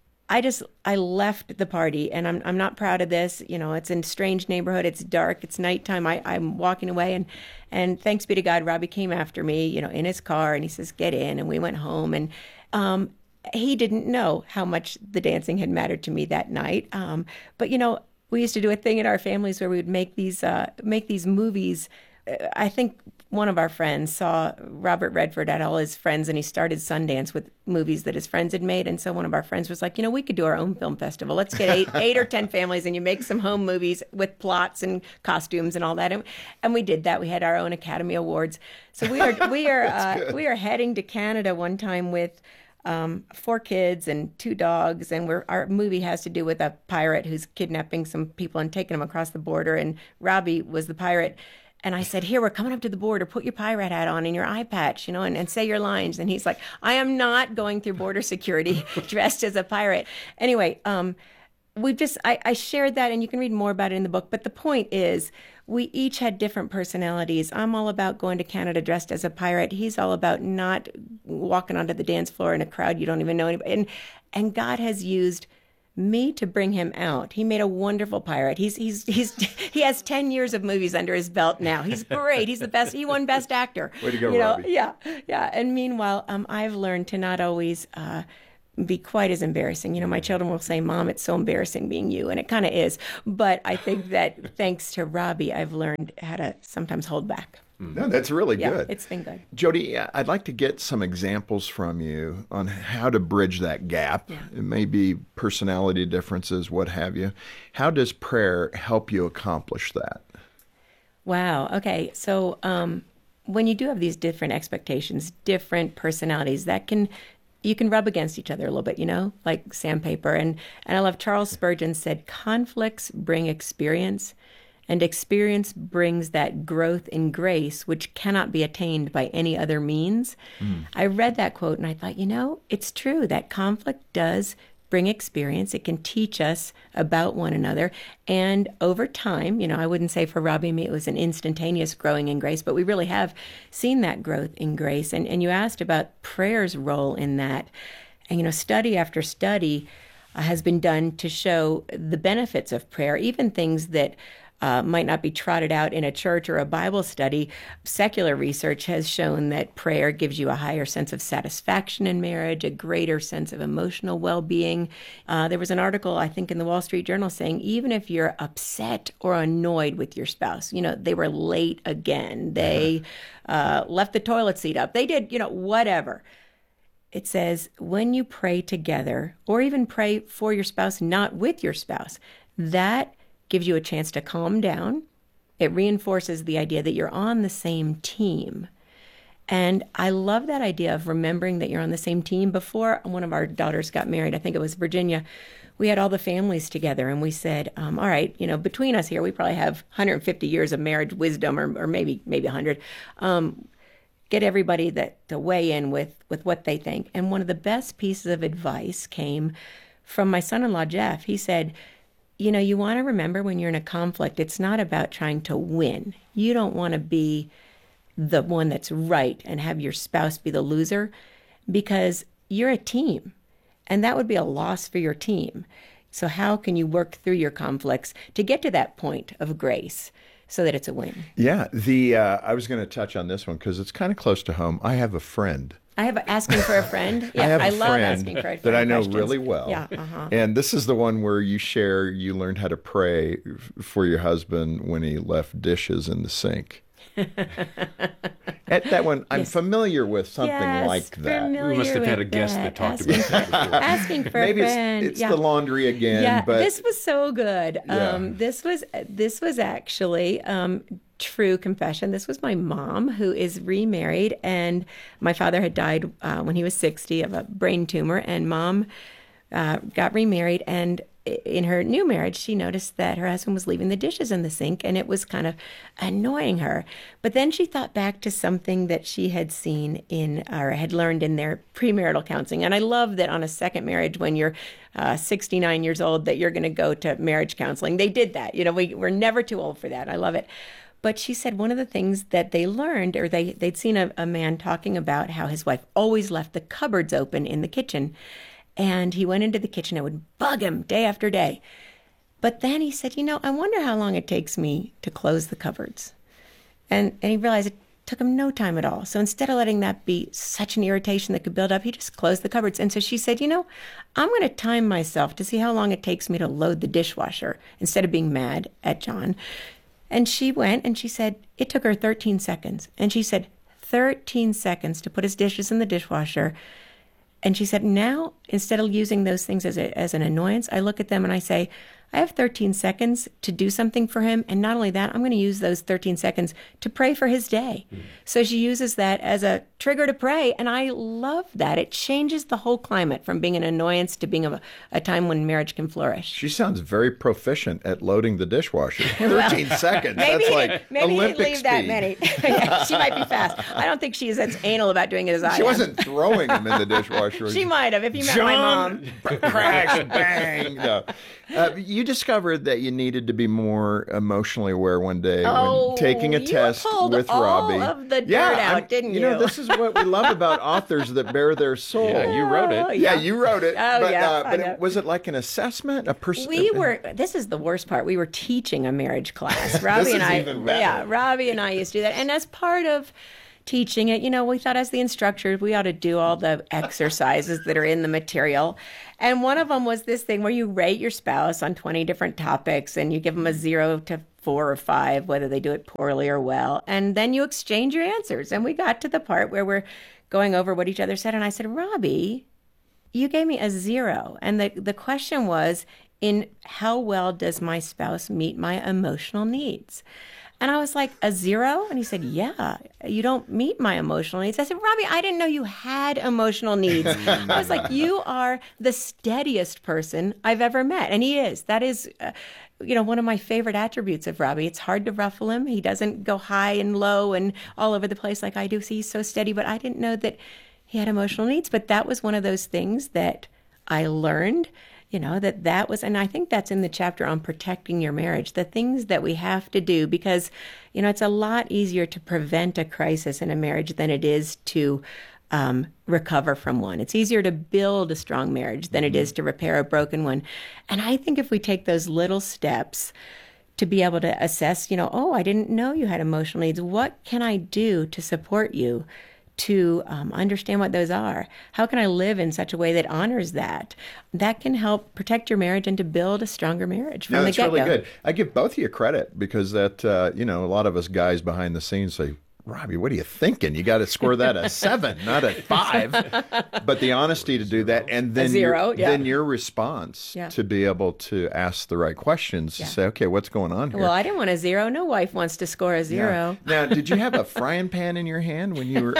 I left the party, and I'm not proud of this. It's in a strange neighborhood. It's dark. It's nighttime. I'm walking away, and thanks be to God, Robbie came after me, in his car, and he says, get in, and we went home, and he didn't know how much the dancing had mattered to me that night. But we used to do a thing in our families where we would make these movies. I think one of our friends saw Robert Redford had all his friends, and he started Sundance with movies that his friends had made. And so one of our friends was like, we could do our own film festival. Let's get eight or 10 families, and you make some home movies with plots and costumes and all that. And we did that. We had our own Academy Awards. So we are heading to Canada one time with 4 kids and 2 dogs, and our movie has to do with a pirate who's kidnapping some people and taking them across the border. And Robbie was the pirate. And I said, here, we're coming up to the border. Put your pirate hat on and your eye patch, and say your lines. And he's like, I am not going through border security dressed as a pirate. Anyway, I shared that, and you can read more about it in the book. But the point is, we each had different personalities. I'm all about going to Canada dressed as a pirate. He's all about not walking onto the dance floor in a crowd you don't even know anybody. And God has used me to bring him out. He made a wonderful pirate. He has 10 years of movies under his belt now. He's great. He's the best. He won Best Actor. Way to go, Robbie. Yeah. And meanwhile, I've learned to not always be quite as embarrassing. My children will say, "Mom, it's so embarrassing being you," and it kind of is. But I think that thanks to Robbie, I've learned how to sometimes hold back. No, that's really good. It's been good. Jody, I'd like to get some examples from you on how to bridge that gap. Yeah. It may be personality differences, what have you. How does prayer help you accomplish that? Wow. Okay. So when you do have these different expectations, different personalities, you can rub against each other a little bit, like sandpaper. And I love Charles Spurgeon said, conflicts bring experience, and experience brings that growth in grace, which cannot be attained by any other means. I read that quote and I thought, it's true that conflict does bring experience. It can teach us about one another. And over time, I wouldn't say for Robbie and me it was an instantaneous growing in grace, but we really have seen that growth in grace. And you asked about prayer's role in that. And, study after study has been done to show the benefits of prayer, even things that might not be trotted out in a church or a Bible study. Secular research has shown that prayer gives you a higher sense of satisfaction in marriage, a greater sense of emotional well-being. There was an article, I think, in the Wall Street Journal saying even if you're upset or annoyed with your spouse, they were late again, they left the toilet seat up, they did, whatever. It says when you pray together or even pray for your spouse, not with your spouse, that gives you a chance to calm down. It reinforces the idea that you're on the same team. And I love that idea of remembering that you're on the same team. Before one of our daughters got married, I think it was Virginia, we had all the families together and we said, all right, between us here, we probably have 150 years of marriage wisdom or maybe 100. Get everybody to weigh in with what they think. And one of the best pieces of advice came from my son-in-law, Jeff. He said, you want to remember when you're in a conflict, it's not about trying to win. You don't want to be the one that's right and have your spouse be the loser, because you're a team and that would be a loss for your team. So how can you work through your conflicts to get to that point of grace so that it's a win? Yeah. I was going to touch on this one because it's kind of close to home. I have a friend. I have asking for a friend. Yeah, I have a love friend asking for a friend that I know questions. really well. Yeah, And this is the one where you learned how to pray for your husband when he left dishes in the sink. At that one, I'm familiar with something like that. We must have had a guest that talked about that before. Asking for Maybe a friend. it's the laundry again. Yeah, but this was so good. Yeah. This was actually true confession. This was my mom, who is remarried, and my father had died when he was 60 of a brain tumor, and Mom got remarried, and in her new marriage, she noticed that her husband was leaving the dishes in the sink, and it was kind of annoying her. But then she thought back to something that she had seen or had learned in their premarital counseling. And I love that on a second marriage, when you're 69 years old, that you're going to go to marriage counseling. They did that. We're never too old for that. I love it. But she said one of the things that they learned, or they'd seen a man talking about how his wife always left the cupboards open in the kitchen. And he went into the kitchen. It would bug him day after day. But then he said, I wonder how long it takes me to close the cupboards. And he realized it took him no time at all. So instead of letting that be such an irritation that could build up, he just closed the cupboards. And so she said, I'm going to time myself to see how long it takes me to load the dishwasher instead of being mad at John. And she went and she said, it took her 13 seconds. And she said, 13 seconds to put his dishes in the dishwasher. And she said, now, instead of using those things as an annoyance, I look at them and I say, I have 13 seconds to do something for him. And not only that, I'm going to use those 13 seconds to pray for his day. So she uses that as a trigger to pray. And I love that. It changes the whole climate from being an annoyance to being a time when marriage can flourish. She sounds very proficient at loading the dishwasher. 13 seconds. That's like Olympic leave speed. That many. Yeah, she might be fast. I don't think she's as anal about doing it as I am. She wasn't throwing them in the dishwasher. She might have if you met John, my mom. Crash, bang. No. You discovered that you needed to be more emotionally aware one day when taking a test with Robbie. Of the dirt out, didn't you? You know, this is what we love about authors that bare their soul. Yeah, you wrote it. Yeah, you wrote it. Oh, but was it like an assessment? This is the worst part. We were teaching a marriage class. Robbie and I. Even better. Yeah, Robbie and I used to do that, and as part of teaching it, we thought as the instructors, we ought to do all the exercises that are in the material. And one of them was this thing where you rate your spouse on 20 different topics and you give them a 0 to 4 or 5, whether they do it poorly or well. And then you exchange your answers. And we got to the part where we're going over what each other said. And I said, Robbie, you gave me a 0. And the question was, in how well does my spouse meet my emotional needs? And I was like, a 0? And he said, yeah, you don't meet my emotional needs. I said, Robbie, I didn't know you had emotional needs. I was like, you are the steadiest person I've ever met. And he is. That is, one of my favorite attributes of Robbie. It's hard to ruffle him. He doesn't go high and low and all over the place like I do. So he's so steady. But I didn't know that he had emotional needs. But that was one of those things that I learned. That was, and I think that's in the chapter on protecting your marriage, the things that we have to do, because, it's a lot easier to prevent a crisis in a marriage than it is to recover from one. It's easier to build a strong marriage than it is to repair a broken one. And I think if we take those little steps to be able to assess, I didn't know you had emotional needs. What can I do to support you? To understand what those are. How can I live in such a way that honors that? That can help protect your marriage and to build a stronger marriage from the get-go. That's really good. I give both of you credit because that, a lot of us guys behind the scenes say, Robbie, what are you thinking? You got to score that a 7, not a 5. But the honesty to do that, and then 0, then your response to be able to ask the right questions to say, okay, what's going on here? Well, I didn't want a 0. No wife wants to score a 0. Yeah. Now, did you have a frying pan in your hand when you were,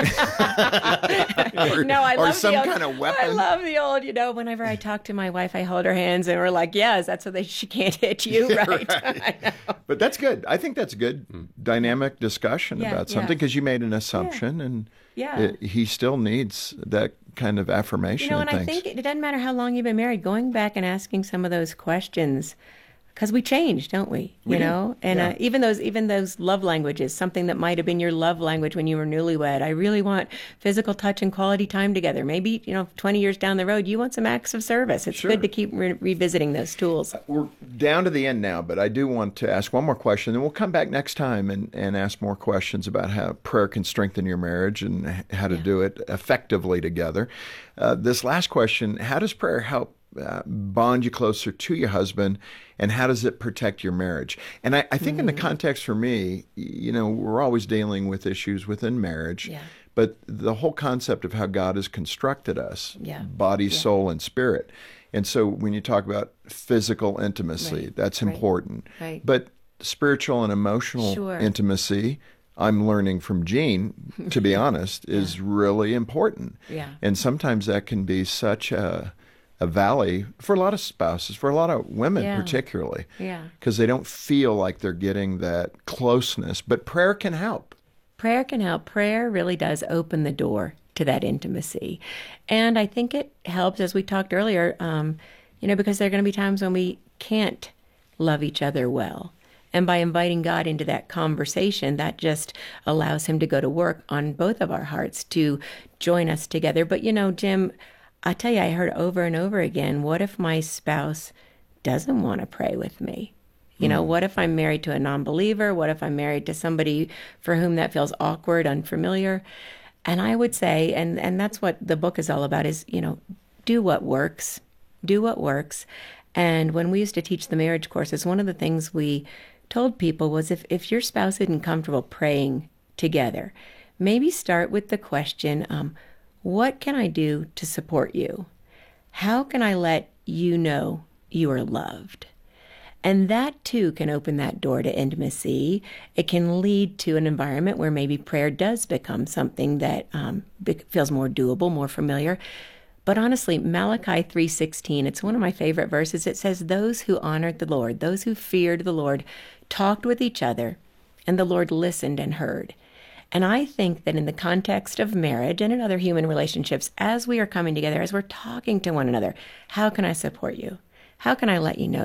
no, I love some kind of weapon? I love the old, whenever I talk to my wife, I hold her hands and we're like, yes, that's so that she can't hit you, right? Right. But that's good. I think that's a good dynamic discussion about something. Because you made an assumption, and he still needs that kind of affirmation. And I think it doesn't matter how long you've been married. Going back and asking some of those questions, because we change, don't we? You know, and even those love languages, something that might have been your love language when you were newlywed. I really want physical touch and quality time together. Maybe 20 years down the road, you want some acts of service. It's good to keep revisiting those tools. We're down to the end now, but I do want to ask one more question, and we'll come back next time and ask more questions about how prayer can strengthen your marriage and how to do it effectively together. This last question: how does prayer help bond you closer to your husband, and how does it protect your marriage? And I think in the context for me, we're always dealing with issues within marriage, but the whole concept of how God has constructed us, body, soul, and spirit. And so when you talk about physical intimacy, that's important. Right. But spiritual and emotional intimacy, I'm learning from Jean, to be honest, is really important. Yeah. And sometimes that can be such a valley for a lot of spouses, for a lot of women particularly, because they don't feel like they're getting that closeness. But prayer can help. Prayer can help. Prayer really does open the door to that intimacy. And I think it helps, as we talked earlier, because there are going to be times when we can't love each other well. And by inviting God into that conversation, that just allows him to go to work on both of our hearts to join us together. But, Jim, I tell you, I heard over and over again, what if my spouse doesn't want to pray with me? What if I'm married to a non-believer? What if I'm married to somebody for whom that feels awkward, unfamiliar? And I would say, and that's what the book is all about, is, do what works. Do what works. And when we used to teach the marriage courses, one of the things we told people was if your spouse isn't comfortable praying together, maybe start with the question, what can I do to support you? How can I let you know you are loved? And that, too, can open that door to intimacy. It can lead to an environment where maybe prayer does become something that feels more doable, more familiar. But honestly, Malachi 3:16, it's one of my favorite verses. It says, those who honored the Lord, those who feared the Lord, talked with each other, and the Lord listened and heard. And I think that in the context of marriage and in other human relationships, as we are coming together, as we're talking to one another, how can I support you? How can I let you know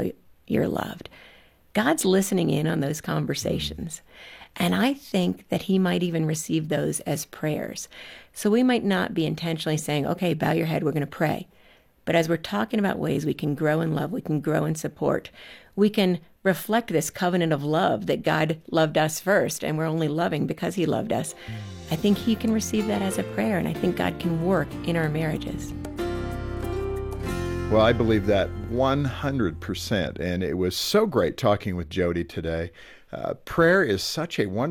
you're loved. God's listening in on those conversations. And I think that he might even receive those as prayers. So we might not be intentionally saying, okay, bow your head, we're going to pray. But as we're talking about ways we can grow in love, we can grow in support, we can reflect this covenant of love that God loved us first, and we're only loving because he loved us. I think he can receive that as a prayer, and I think God can work in our marriages. Well, I believe that 100%, and it was so great talking with Jody today. Prayer is such a wonderful